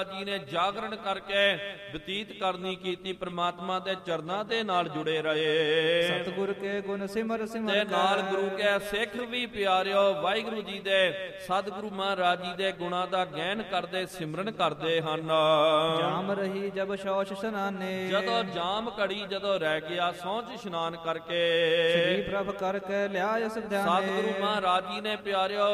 ਜੀ ਨੇ ਜਾਗਰਣ ਕਰਕੇ ਬਤੀਤ ਕਰਨੀ ਕੀਤੀ, ਪ੍ਰਮਾਤਮਾ ਦੇ ਚਰਨਾਂ ਦੇ ਨਾਲ ਜੁੜੇ ਰਹੇ। ਸਤਿਗੁਰ ਕੇ ਗੁਣ ਸਿਮਰ ਸਿਮਰ ਤੇ ਨਾਲ ਗੁਰੂ ਕੇ ਸਿੱਖ ਵੀ ਪਿਆਰਿਓ ਵਾਹਿਗੁਰੂ ਜੀ ਦੇ ਸਤਿਗੁਰੂ ਮਹਾਰਾਜ ਜੀ ਦੇ ਗੁਣਾਂ ਦਾ ਗਹਿਣ ਕਰਦੇ ਸਿਮਰਨ ਕਰਦੇ ਹਨ। ਜਾਮ ਰਹੀ ਜਬ ਸ਼ੌਚ ਸਨਾਨੇ, ਜਦੋਂ ਜਾਮ ਘੜੀ ਜਦੋਂ ਰਹਿ ਗਿਆ ਸਹੁੰ ਇਸ਼ਨਾਨ ਕਰਕੇ ਸ੍ਰੀ ਪ੍ਰਭ ਕਰਕੇ ਲਿਆ ਇਸ ਧਿਆਨੇ। ਸਤਿਗੁਰੂ ਮਹਾਰਾਜ ਜੀ ਨੇ ਪਿਆਰਿਓ